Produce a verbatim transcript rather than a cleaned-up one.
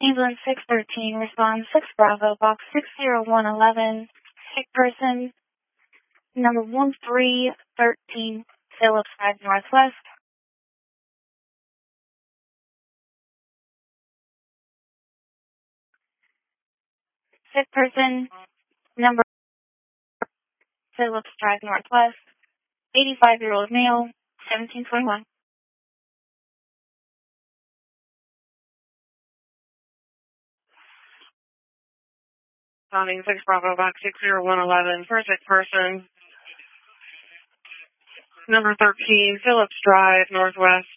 England six thirteen, respond six Bravo, box six zero one eleven, sick person, number one three one three, Phillips Drive Northwest. Sick person, number Phillips Drive Northwest, eighty-five-year-old male, seventeen twenty-one. Sounding six Bravo, box six zero one eleven, for a sick person, number thirteen, Phillips Drive, Northwest.